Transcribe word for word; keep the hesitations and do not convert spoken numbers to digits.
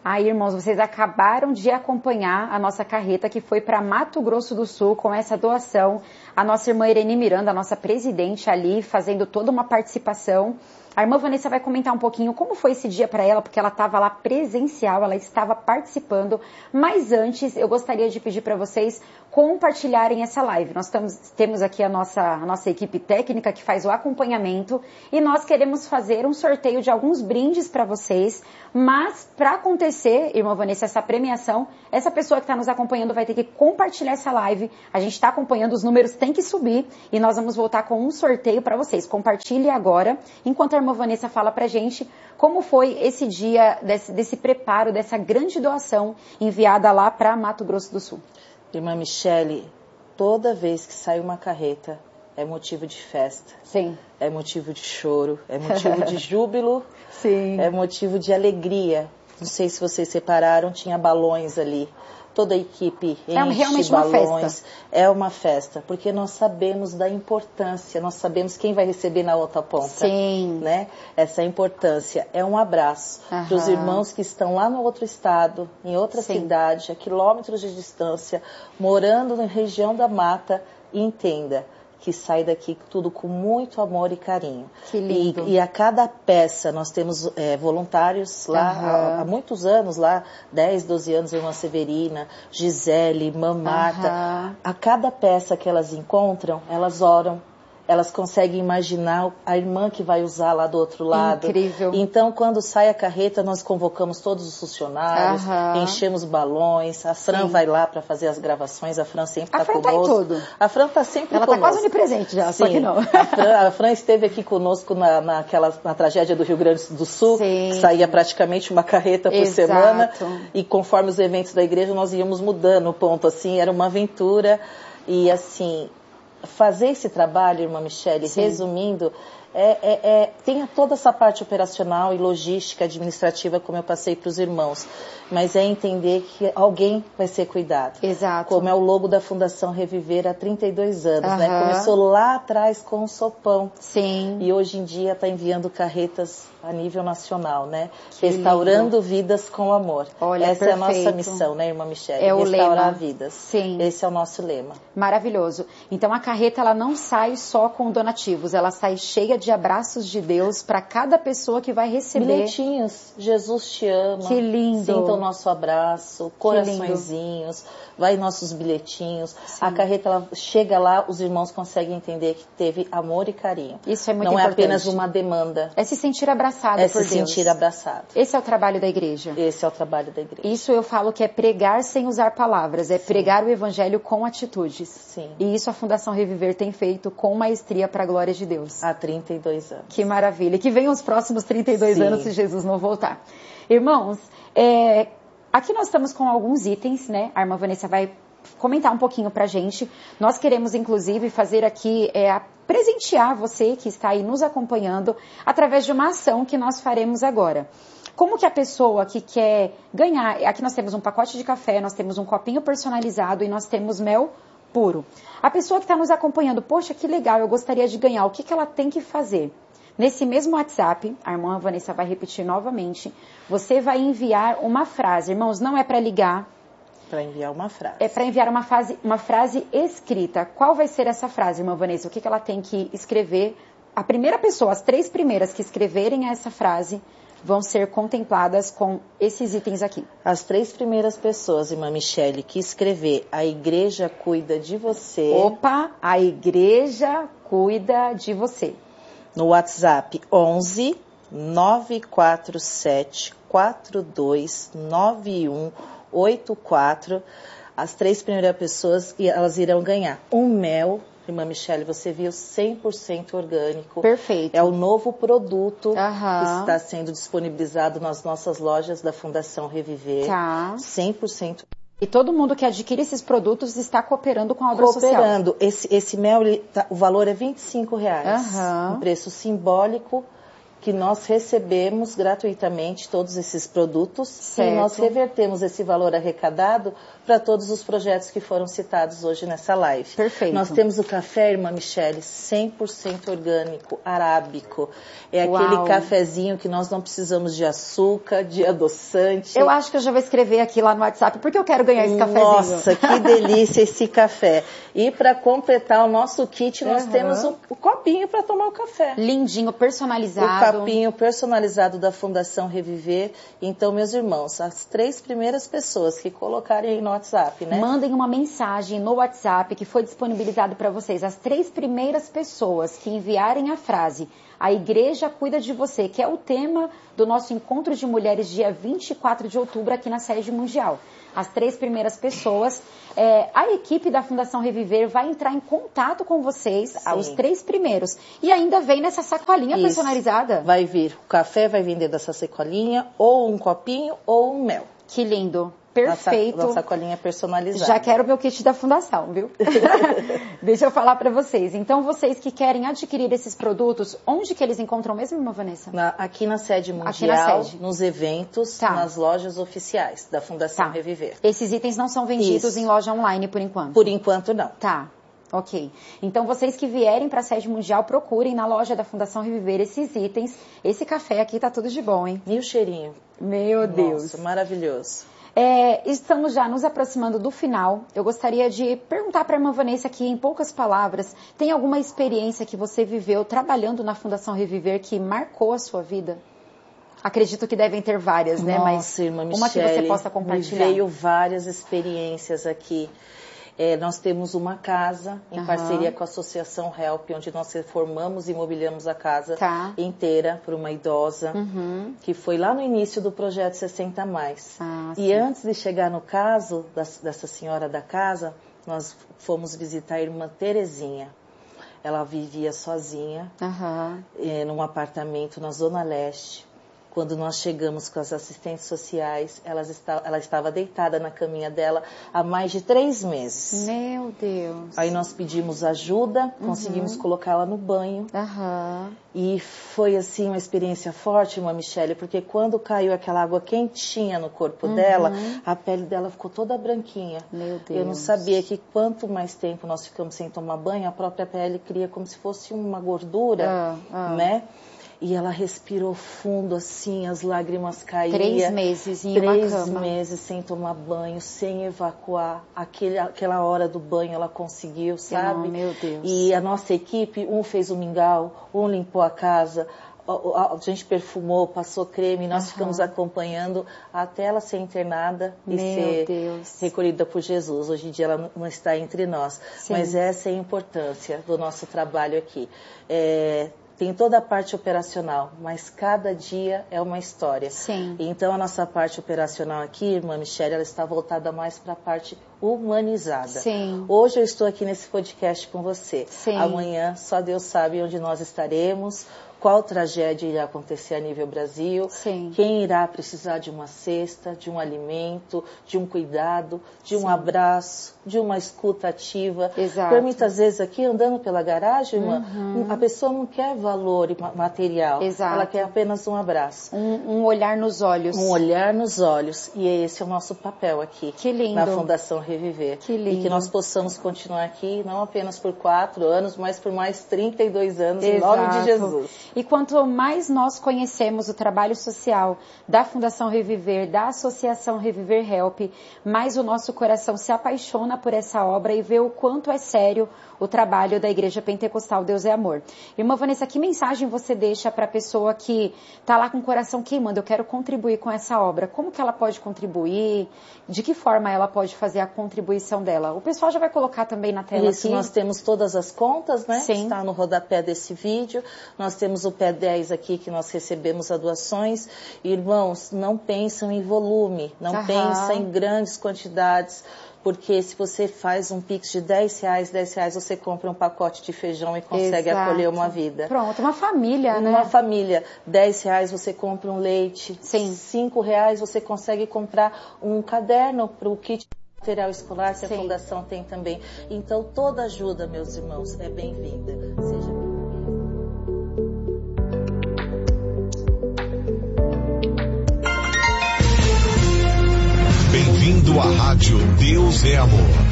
Aí, irmãos, vocês acabaram de acompanhar a nossa carreta que foi para Mato Grosso do Sul com essa doação. A nossa irmã Irene Miranda, a nossa presidente ali, fazendo toda uma participação. A irmã Vanessa vai comentar um pouquinho como foi esse dia para ela, porque ela estava lá presencial, ela estava participando. Mas antes, eu gostaria de pedir para vocês compartilharem essa live. Nós estamos, temos aqui a nossa, a nossa equipe técnica que faz o acompanhamento e nós queremos fazer um sorteio de alguns brindes para vocês. Mas para acontecer, irmã Vanessa, essa premiação, essa pessoa que está nos acompanhando vai ter que compartilhar essa live. A gente está acompanhando, os números têm que subir e nós vamos voltar com um sorteio para vocês. Compartilhe agora, enquanto a irmã Vanessa fala pra gente como foi esse dia desse, desse preparo, dessa grande doação enviada lá para Mato Grosso do Sul. Irmã Michele, toda vez que sai uma carreta é motivo de festa. Sim. É motivo de choro, é motivo de júbilo. Sim. É motivo de alegria. Não sei se vocês separaram, tinha balões ali. Toda a equipe enche é realmente balões. Uma festa. É uma festa, porque nós sabemos da importância, nós sabemos quem vai receber na outra ponta. Sim. Né? Essa importância é um abraço Aham. para os irmãos que estão lá no outro estado, em outra Sim. cidade, a quilômetros de distância, morando na região da mata, e entenda que sai daqui tudo com muito amor e carinho. Que lindo. E, e a cada peça, nós temos é, voluntários lá há, há muitos anos, lá dez, doze anos, a irmã Severina, Gisele, irmã Marta. Aham. A cada peça que elas encontram, elas oram. Elas conseguem imaginar a irmã que vai usar lá do outro lado. Incrível. Então, quando sai a carreta, nós convocamos todos os funcionários, Aham. enchemos balões. A Fran Sim. vai lá para fazer as gravações. A Fran sempre A está Fran tá conosco. em tudo. A Fran está sempre Ela conosco. está quase onipresente já, Sim. só que não. A Fran, a Fran esteve aqui conosco na, naquela, na tragédia do Rio Grande do Sul. Sim. Que saía praticamente uma carreta por Exato. semana. E conforme os eventos da igreja, nós íamos mudando o ponto. Assim, era uma aventura. E assim... Fazer esse trabalho, irmã Michele, Sim. resumindo, é, é, é, tem toda essa parte operacional e logística, administrativa, como eu passei para os irmãos, mas é entender que alguém vai ser cuidado. Exato. Como é o logo da Fundação Reviver há trinta e dois anos, Aham. né? Começou lá atrás com o sopão. Sim. E hoje em dia está enviando carretas a nível nacional, né? Que Restaurando lindo. vidas com amor. Olha, Essa perfeito. é a nossa missão, né, irmã Michele? É o Restaurar lema. vidas. Sim. Esse é o nosso lema. Maravilhoso. Então a carreta ela não sai só com donativos, ela sai cheia de abraços de Deus para cada pessoa que vai receber. Bilhetinhos, Jesus te ama. Que lindo. Sinta o nosso abraço, coraçõezinhos, vai nossos bilhetinhos. Sim. A carreta ela chega lá, os irmãos conseguem entender que teve amor e carinho. Isso é muito não importante. Não é apenas uma demanda. É se sentir abraçado é por se Deus. sentir abraçado. Esse é o trabalho da igreja. Esse é o trabalho da igreja. Isso eu falo que é pregar sem usar palavras, é Sim. pregar o evangelho com atitudes. Sim. E isso a Fundação Reviver tem feito com maestria para a glória de Deus. Há trinta e dois anos. Que maravilha. E que venham os próximos trinta e dois Sim. anos se Jesus não voltar. Irmãos, é, aqui nós estamos com alguns itens, né? A irmã Vanessa vai comentar um pouquinho pra gente. Nós queremos, inclusive, fazer aqui, é, presentear você que está aí nos acompanhando através de uma ação que nós faremos agora. Como que a pessoa que quer ganhar... Aqui nós temos um pacote de café, nós temos um copinho personalizado e nós temos mel puro. A pessoa que está nos acompanhando, poxa, que legal, eu gostaria de ganhar. O que que ela tem que fazer? Nesse mesmo WhatsApp, a irmã Vanessa vai repetir novamente, você vai enviar uma frase. Irmãos, não é para ligar. Para enviar uma frase. É para enviar uma frase, uma frase escrita. Qual vai ser essa frase, irmã Vanessa? O que que ela tem que escrever? A primeira pessoa, as três primeiras que escreverem essa frase, vão ser contempladas com esses itens aqui. As três primeiras pessoas, irmã Michele, que escrever a igreja cuida de você. Opa, a igreja cuida de você. No WhatsApp onze nove quatro sete quatro dois nove um oito quatro. As três primeiras pessoas, elas irão ganhar um mel. Irmã Michele, você viu, cem por cento orgânico. Perfeito. É o novo produto Aham. que está sendo disponibilizado nas nossas lojas da Fundação Reviver. Tá. cem por cento. E todo mundo que adquire esses produtos está cooperando com a obra social. Cooperando. Esse, esse mel, ele tá, o valor é vinte e cinco reais. Aham. Um preço simbólico que nós recebemos gratuitamente todos esses produtos Certo. e nós revertemos esse valor arrecadado para todos os projetos que foram citados hoje nessa live. Perfeito. Nós temos o café, irmã Michele, cem por cento orgânico, arábico. É Uau. aquele cafezinho que nós não precisamos de açúcar, de adoçante. Eu acho que eu já vou escrever aqui lá no WhatsApp, porque eu quero ganhar esse cafezinho. Nossa, que delícia esse café. E para completar o nosso kit, nós uhum. temos o, o copinho para tomar o café. Lindinho, personalizado. O copinho personalizado da Fundação Reviver. Então, meus irmãos, as três primeiras pessoas que colocarem aí no WhatsApp, né? Mandem uma mensagem no WhatsApp que foi disponibilizado para vocês. As três primeiras pessoas que enviarem a frase "A Igreja Cuida de Você", que é o tema do nosso Encontro de Mulheres, dia vinte e quatro de outubro, aqui na sede mundial. As três primeiras pessoas, é, a equipe da Fundação Reviver vai entrar em contato com vocês, Sim. os três primeiros. E ainda vem nessa sacolinha Isso. personalizada. Vai vir, o café vai vender dessa sacolinha, ou um copinho, ou um mel. Que lindo. Perfeito. Uma sacolinha personalizada. Já quero o meu kit da fundação, viu? Deixa eu falar para vocês. Então, vocês que querem adquirir esses produtos, onde que eles encontram mesmo, irmã Vanessa? Na, aqui na sede mundial, aqui na sede. Nos eventos, tá. nas lojas oficiais da Fundação tá. Reviver. Esses itens não são vendidos Isso. em loja online por enquanto? Por enquanto, não. Tá. Ok. Então, vocês que vierem para a sede mundial, procurem na loja da Fundação Reviver esses itens. Esse café aqui tá tudo de bom, hein? E o cheirinho? Meu Deus. Nossa, maravilhoso. É, estamos já nos aproximando do final. Eu gostaria de perguntar para a irmã Vanessa aqui, em poucas palavras, tem alguma experiência que você viveu trabalhando na Fundação Reviver que marcou a sua vida? Acredito que devem ter várias, né? Nossa, Mas irmã Michele, uma que você possa compartilhar. Me veio várias experiências aqui. É, nós temos uma casa em uhum. parceria com a Associação Help, onde nós reformamos e mobiliamos a casa tá. inteira para uma idosa, uhum. que foi lá no início do projeto sessenta mais. Ah, e sim. antes de chegar no caso das, dessa senhora da casa, nós fomos visitar a irmã Terezinha. Ela vivia sozinha, uhum. é, num apartamento na Zona Leste. Quando nós chegamos com as assistentes sociais, ela, está, ela estava deitada na caminha dela há mais de três meses. Meu Deus. Aí nós pedimos ajuda, uhum. conseguimos colocá-la no banho. Uhum. E foi assim uma experiência forte, irmã Michele, porque quando caiu aquela água quentinha no corpo uhum. dela, a pele dela ficou toda branquinha. Meu Deus. Eu não sabia que quanto mais tempo nós ficamos sem tomar banho, a própria pele cria como se fosse uma gordura, uh, uh. né? E ela respirou fundo, assim, as lágrimas caíam. Três meses em Três uma cama. meses sem tomar banho, sem evacuar. Aquele, aquela hora do banho ela conseguiu, sabe? Oh, meu Deus. E a nossa equipe, um fez o mingau, um limpou a casa, a, a gente perfumou, passou creme, nós uhum. ficamos acompanhando até ela ser internada e meu ser Deus. recolhida por Jesus. Hoje em dia ela não está entre nós. Sim. Mas essa é a importância do nosso trabalho aqui. É... Tem toda a parte operacional, mas cada dia é uma história. Sim. Então, a nossa parte operacional aqui, irmã Michele, ela está voltada mais para a parte humanizada. Sim. Hoje eu estou aqui nesse podcast com você. Sim. Amanhã, só Deus sabe onde nós estaremos, qual tragédia irá acontecer a nível Brasil, Sim. quem irá precisar de uma cesta, de um alimento, de um cuidado, de um Sim. abraço, de uma escuta ativa. Exato. Porque muitas vezes aqui, andando pela garagem, irmã, uhum. a pessoa não quer valor material, Exato. ela quer apenas um abraço. Um, um olhar nos olhos. Um olhar nos olhos. E esse é o nosso papel aqui. Que lindo. Na Fundação Reviver. Que lindo. E que nós possamos continuar aqui, não apenas por quatro anos, mas por mais trinta e dois anos, Exato. Em nome de Jesus. E quanto mais nós conhecemos o trabalho social da Fundação Reviver, da Associação Reviver Help, mais o nosso coração se apaixona por essa obra e vê o quanto é sério o trabalho da Igreja Pentecostal Deus é Amor. Irmã Vanessa, que mensagem você deixa para a pessoa que está lá com o coração queimando? Eu quero contribuir com essa obra. Como que ela pode contribuir? De que forma ela pode fazer a contribuição dela? O pessoal já vai colocar também na tela Isso, aqui. Nós temos todas as contas, né? Sim. Está no rodapé desse vídeo. Nós temos o P dez aqui que nós recebemos as doações. Irmãos, não pensam em volume, não Aham. pensam em grandes quantidades. Porque se você faz um Pix de dez reais, dez reais você compra um pacote de feijão e consegue Exato. Acolher uma vida. Pronto, uma família, né? Uma família. dez reais você compra um leite. Sim. cinco reais você consegue comprar um caderno para o kit material escolar que Sim. a Fundação tem também. Então toda ajuda, meus irmãos, é bem-vinda. Seja bem-vinda. Sua rádio Deus é Amor.